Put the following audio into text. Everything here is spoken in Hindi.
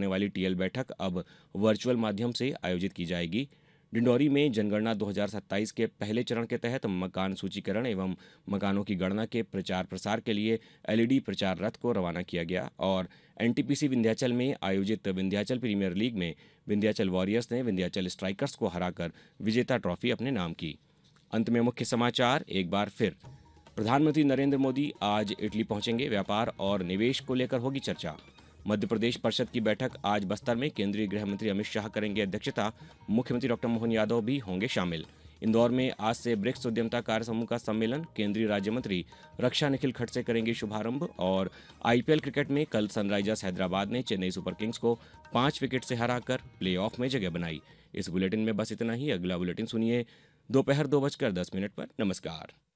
वाली टीएल बैठक अब वर्चुअल माध्यम से आयोजित की जाएगी। डिंडौरी में जनगणना 2027 के पहले चरण के तहत मकान सूचीकरण एवं मकानों की गणना के प्रचार प्रसार के लिए एलईडी प्रचार रथ को रवाना किया गया और एनटीपीसी विंध्याचल में आयोजित विंध्याचल प्रीमियर लीग में विंध्याचल वॉरियर्स ने विंध्याचल स्ट्राइकर्स को हराकर विजेता ट्रॉफी अपने नाम की। अंत में मुख्य समाचार एक बार फिर। प्रधानमंत्री नरेंद्र मोदी आज इटली पहुंचेंगे। व्यापार और निवेश को लेकर होगी चर्चा। मध्य प्रदेश परिषद की बैठक आज बस्तर में केंद्रीय गृह मंत्री अमित शाह करेंगे अध्यक्षता। मुख्यमंत्री डॉक्टर मोहन यादव भी होंगे शामिल। इंदौर में आज से ब्रिक्स उद्यमिता कार्य समूह का सम्मेलन केंद्रीय राज्य मंत्री रक्षा निखिल खड़से करेंगे शुभारंभ। और आईपीएल क्रिकेट में कल सनराइजर्स हैदराबाद ने चेन्नई सुपर किंग्स को 5 विकेट से हराकर प्लेऑफ में जगह बनाई। इस बुलेटिन में बस इतना ही। अगला बुलेटिन सुनिए दोपहर 2:10 पर। नमस्कार।